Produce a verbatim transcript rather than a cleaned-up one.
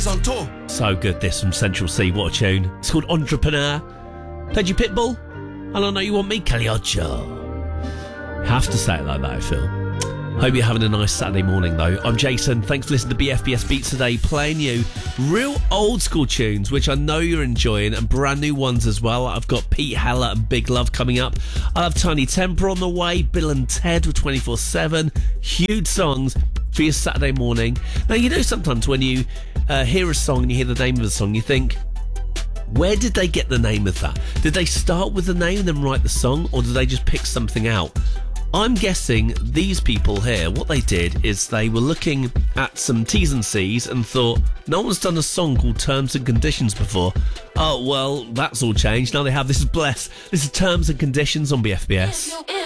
on tour. So good, this from Central C. What a tune. It's called Entrepreneur. Played you Pitbull. I don't know you want me, Kelly Ocho. Have to say it like that, I feel. Hope you're having a nice Saturday morning, though. I'm Jason. Thanks for listening to B F B S Beats today, playing you real old school tunes, which I know you're enjoying, and brand new ones as well. I've got Pete Heller and Big Love coming up. I'll have Tiny Temper on the way, Bill and Ted with twenty-four seven. Huge songs for your Saturday morning. Now, you know sometimes when you uh, hear a song and you hear the name of the song, you think, where did they get the name of that? Did they start with the name and then write the song, or did they just pick something out? I'm guessing these people here, what they did is they were looking at some T's and C's and thought, no one's done a song called Terms and Conditions before. Oh, well, that's all changed. Now they have, this is Bless. This is Terms and Conditions on B F B S.